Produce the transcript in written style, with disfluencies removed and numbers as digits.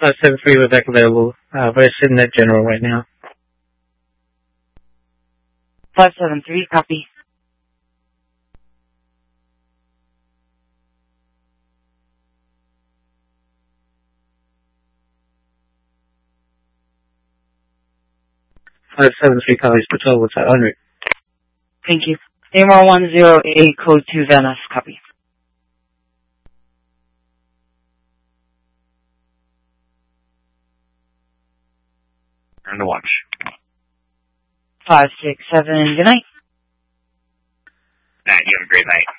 573 we're back available. We're sitting at General right now. 573, copy. Copies Patrol, what's that, Henry? Thank you. AMR 108, code 2 Venice, copy. Turn to watch. 567, good night. You have a great night.